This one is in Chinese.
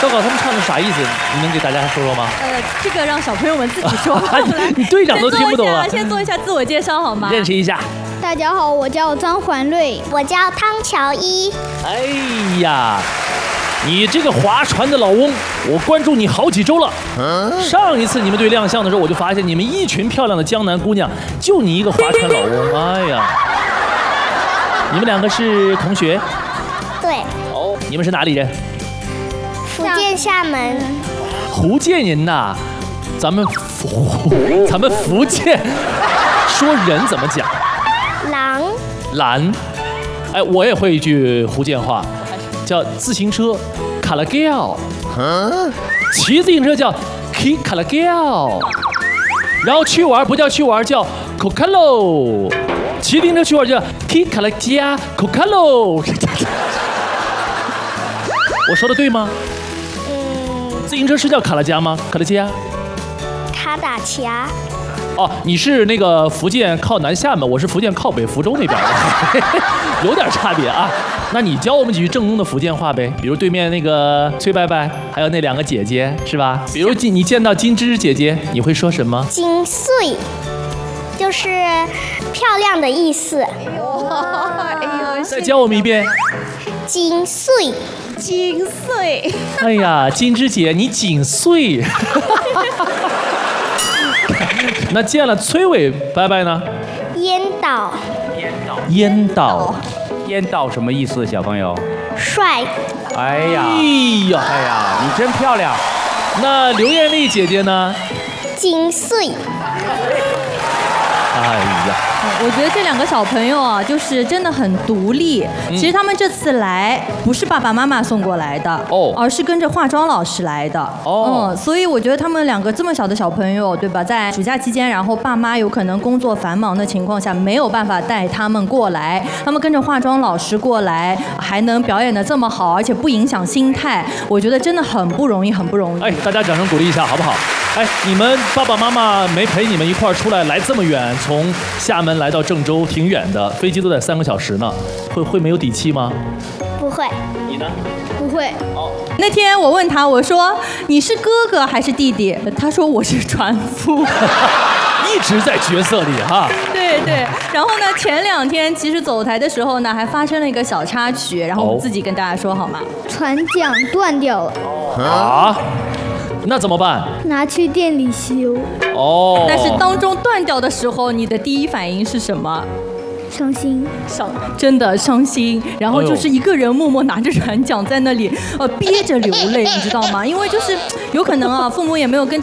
糟糕，他们唱的啥意思？你能给大家说说吗？ 这个让小朋友们自己说。 你队长都听不懂了。 先做一下自我介绍好吗？ 认识一下。 大家好，我叫张环瑞， 我叫汤乔伊。 哎呀，你这个划船的老翁，我关注你好几周了。上一次你们队亮相的时候，我就发现你们一群漂亮的江南姑娘，就你一个划船老翁。哎呀，你们两个是同学？ 对。 哦，你们是哪里人？ 福建厦门。 福建人呐，咱们福建说人怎么讲？蓝。哎，我也会一句福建话，叫自行车卡拉吊，骑自行车叫骑卡拉吊，然后去玩不叫去玩，叫 Cocalo， 骑自行车去玩叫骑卡拉加 Cocalo。我说的对吗？自行车是叫卡拉加吗？卡拉加？ 卡达卡。 哦，你是那个福建靠南厦门，我是福建靠北福州那边的，有点差别啊。那你教我们几句正宗的福建话呗，比如对面那个崔伯伯，还有那两个姐姐，是吧？比如你见到金枝姐姐，你会说什么？ 金穗，就是漂亮的意思。哎呦，再教我们一遍。 金穗。 金穗。 哎呀，金枝姐，你几岁？那见了崔伟伯伯呢？ 烟倒。 烟倒什么意思？小朋友？ 帅。 哎呀，你真漂亮。 那刘艳丽姐姐呢？ 金穗。 哎呀， 我觉得这两个小朋友啊，就是真的很独立。其实他们这次来不是爸爸妈妈送过来的而是跟着化妆老师来的所以我觉得他们两个这么小的小朋友，对吧？在暑假期间，然后爸妈有可能工作繁忙的情况下，没有办法带他们过来，他们跟着化妆老师过来，还能表演得这么好，而且不影响心态，我觉得真的很不容易，很不容易。 哎，大家掌声鼓励一下，好不好？哎，你们爸爸妈妈没陪你们一块儿出来这么远，从厦门来到郑州，挺远的，飞机都得3个小时呢，会没有底气吗？ 不会。 你呢？ 不会。 那天我问他，我说你是哥哥还是弟弟？他说我是船夫。 一直在角色里哈。 对。然后呢，前2天其实走台的时候呢，还发生了一个小插曲，然后我们自己跟大家说好吗？ 船桨断掉了。 啊？那怎么办？ 拿去店里修。 但是当中断掉的时候，你的第一反应是什么？ 伤心， 真的伤心。然后就是一个人默默拿着船桨在那里，憋着流泪，你知道吗？因为就是有可能啊，父母也没有跟